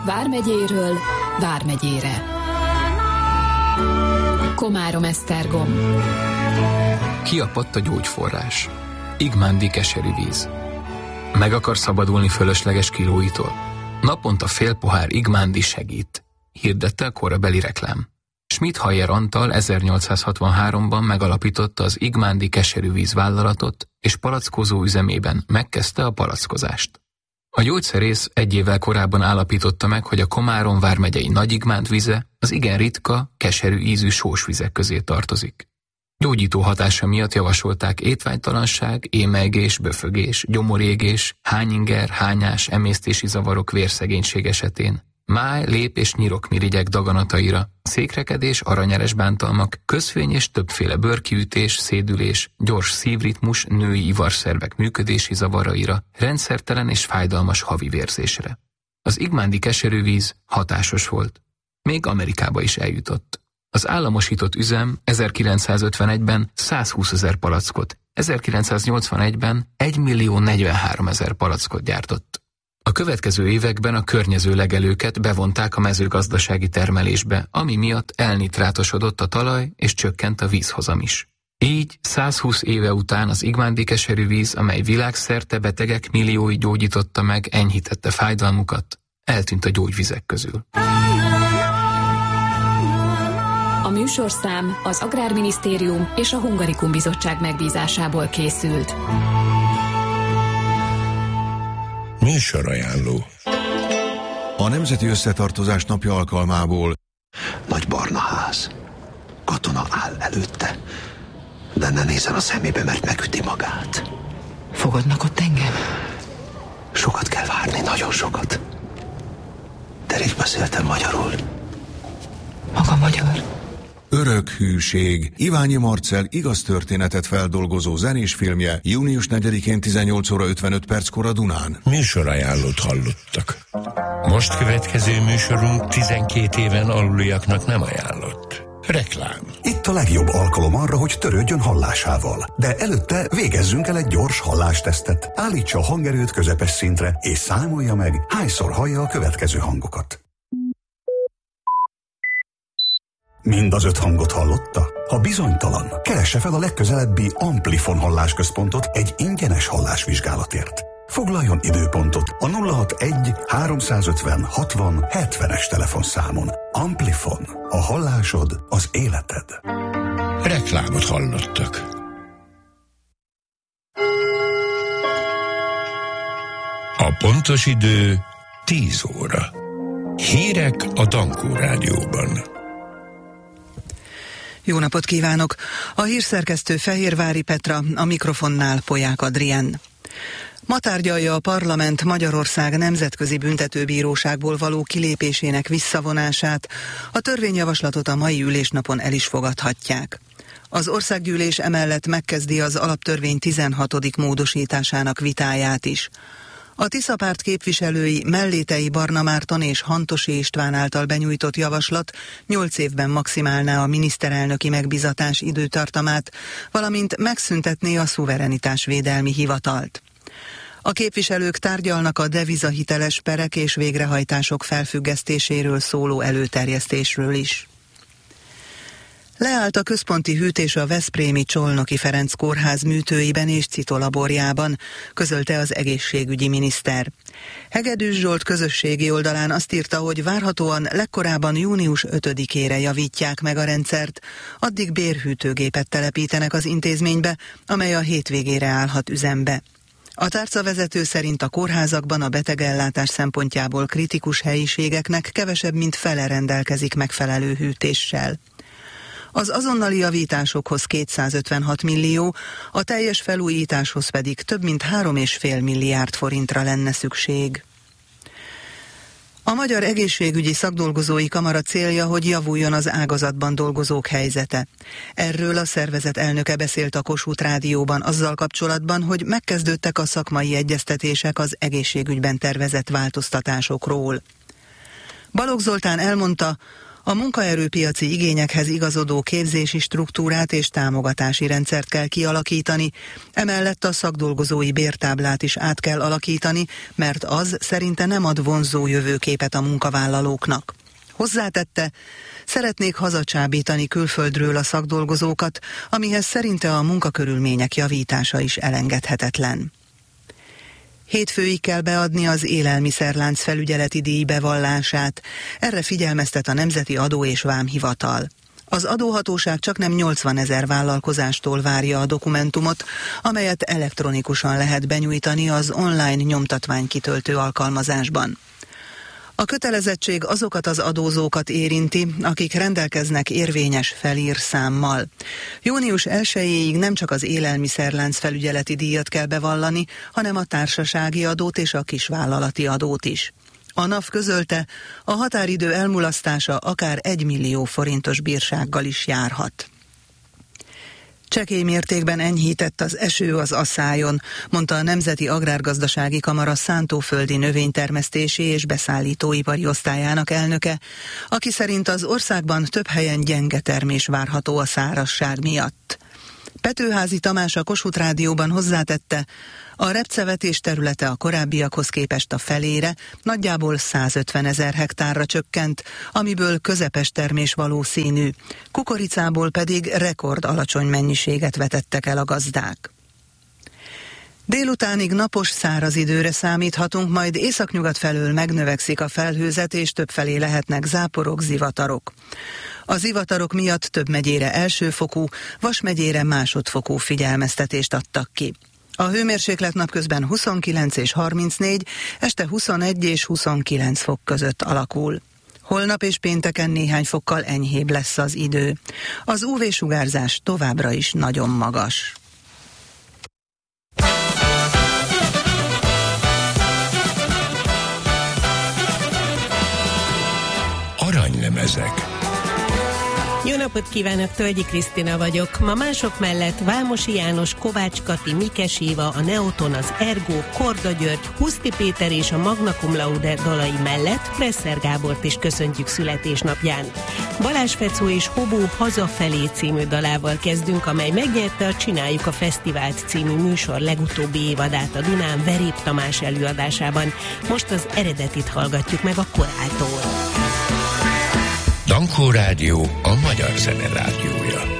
Vármegyéről Vármegyére. Komárom-Esztergom. Kiapadt a gyógyforrás. Igmándi keserű víz. Meg akar szabadulni fölösleges kilóitól? Naponta fél pohár Igmándi segít, hirdette a korabeli reklám. Schmidt-Hayer Antal 1863-ban megalapította az Igmándi keserűvíz vállalatot, és palackozó üzemében megkezdte a palackozást. A gyógyszerész egy évvel korábban állapította meg, hogy a Komárom vármegyei Nagy-Igmánd vize az igen ritka, keserű ízű sósvizek közé tartozik. Gyógyító hatása miatt javasolták étvágytalanság, émelygés, böfögés, gyomorégés, hányinger, hányás, emésztési zavarok, vérszegénység esetén, máj, lép és nyirokmirigyek daganataira, székrekedés, aranyeres bántalmak, közfény és többféle bőrkiütés, szédülés, gyors szívritmus, női ivarszervek működési zavaraira, rendszertelen és fájdalmas havi vérzésre. Az igmándi keserűvíz hatásos volt. Még Amerikába is eljutott. Az államosított üzem 1951-ben 120 000 palackot, 1981-ben 1 043 000 palackot gyártott. A következő években a környező legelőket bevonták a mezőgazdasági termelésbe, ami miatt elnitrátosodott a talaj és csökkent a vízhozam is. Így 120 éve után az igmándi keserűvíz, amely világszerte betegek milliói gyógyította meg, enyhítette fájdalmukat, eltűnt a gyógyvizek közül. A műsorszám az Agrárminisztérium és a Hungarikum Bizottság megbízásából készült. Műsorajánló. A Nemzeti Összetartozás napja alkalmából nagy barna ház. Katona áll előtte, de ne nézzen a szemébe, mert megüti magát. Fogadnak ott engem? Sokat kell várni, nagyon sokat. De rég beszéltem magyarul. Maga magyar? Örök hűség. Iványi Marcell igaz történetet feldolgozó zenés filmje június 4-én 18 óra 55 perckor a Dunán. Műsorajánlót hallottak. Most következő műsorunk 12 éven aluliaknak nem ajánlott. Reklám. Itt a legjobb alkalom arra, hogy törődjön hallásával. De előtte végezzünk el egy gyors hallástesztet. Állítsa a hangerőt közepes szintre, és számolja meg, hányszor hallja a következő hangokat. Mind az 5 hangot hallotta? Ha bizonytalan, keresse fel a legközelebbi Amplifon hallásközpontot egy ingyenes hallásvizsgálatért. Foglaljon időpontot a 061 350 60 70-es telefonszámon. Amplifon. A hallásod az életed. Reklámot hallottak. A pontos idő 10 óra. Hírek a Dankó Rádióban. Jó napot kívánok! A hírszerkesztő Fehérvári Petra, a mikrofonnál Polyák Adrien. Ma tárgyalja a parlament Magyarország Nemzetközi Büntetőbíróságból való kilépésének visszavonását. A törvényjavaslatot a mai ülésnapon el is fogadhatják. Az országgyűlés emellett megkezdi az alaptörvény 16. módosításának vitáját is. A Tisza párt képviselői Mellétei Barna Márton és Hantosi István által benyújtott javaslat 8 évben maximálná a miniszterelnöki megbízatás időtartamát, valamint megszüntetné a szuverenitásvédelmi hivatalt. A képviselők tárgyalnak a devizahiteles perek és végrehajtások felfüggesztéséről szóló előterjesztésről is. Leállt a központi hűtés a veszprémi Csolnoki Ferenc kórház műtőiben és citolaborjában, közölte az egészségügyi miniszter. Hegedűs Zsolt közösségi oldalán azt írta, hogy várhatóan legkorábban június 5-ére javítják meg a rendszert, addig bérhűtőgépet telepítenek az intézménybe, amely a hétvégére állhat üzembe. A tárcavezető szerint a kórházakban a betegellátás szempontjából kritikus helyiségeknek kevesebb mint fele rendelkezik megfelelő hűtéssel. Az azonnali javításokhoz 256 millió, a teljes felújításhoz pedig több mint 3,5 milliárd forintra lenne szükség. A Magyar Egészségügyi Szakdolgozói Kamara célja, hogy javuljon az ágazatban dolgozók helyzete. Erről a szervezet elnöke beszélt a Kossuth Rádióban azzal kapcsolatban, hogy megkezdődtek a szakmai egyeztetések az egészségügyben tervezett változtatásokról. Balogh Zoltán elmondta, A munkaerőpiaci igényekhez igazodó képzési struktúrát és támogatási rendszert kell kialakítani, emellett a szakdolgozói bértáblát is át kell alakítani, mert az szerinte nem ad vonzó jövőképet a munkavállalóknak. Hozzátette, szeretnék hazacsábítani külföldről a szakdolgozókat, amihez szerinte a munkakörülmények javítása is elengedhetetlen. Hétfőig kell beadni az élelmiszerlánc felügyeleti díj bevallását, erre figyelmeztet a Nemzeti Adó- és Vámhivatal. Az adóhatóság csaknem 80 000 vállalkozástól várja a dokumentumot, amelyet elektronikusan lehet benyújtani az online nyomtatványkitöltő alkalmazásban. A kötelezettség azokat az adózókat érinti, akik rendelkeznek érvényes felírszámmal. Június 1-ig nem csak az élelmiszerlánc felügyeleti díjat kell bevallani, hanem a társasági adót és a kisvállalati adót is. A NAV közölte, a határidő elmulasztása akár 1 millió forintos bírsággal is járhat. Csekély mértékben enyhített az eső az Aszályon, mondta a Nemzeti Agrárgazdasági Kamara szántóföldi növénytermesztési és beszállítóipari osztályának elnöke, aki szerint az országban több helyen gyenge termés várható a szárazság miatt. Petőházi Tamás a Kossuth Rádióban hozzátette, a repcevetés területe a korábbiakhoz képest a felére, nagyjából 150 000 hektárra csökkent, amiből közepes termés valószínű, kukoricából pedig rekord alacsony mennyiséget vetettek el a gazdák. Délutánig napos száraz időre számíthatunk, majd északnyugat felől megnövekszik a felhőzet, és többfelé lehetnek záporok, zivatarok. A zivatarok miatt több megyére elsőfokú, Vas megyére másodfokú figyelmeztetést adtak ki. A hőmérséklet napközben 29 és 34, este 21 és 29 fok között alakul. Holnap és pénteken néhány fokkal enyhébb lesz az idő. Az UV-sugárzás továbbra is nagyon magas. Aranylemezek. Jó napot kívánok, Tölgyi Krisztina vagyok. Ma mások mellett Vámosi János, Kovács Kati, Mikes Éva, a Neoton, az Ergo, Korda György, Huszti Péter és a Magna Cum Laude dalai mellett Presser Gábort is köszöntjük születésnapján. Balázs Fecó és Hobó Hazafelé című dalával kezdünk, amely megnyerte a Csináljuk a Fesztivált című műsor legutóbbi évadát a Dunán Verép Tamás előadásában. Most az eredetit hallgatjuk meg a Korától. Dankó Rádió, a magyar zene rádiója.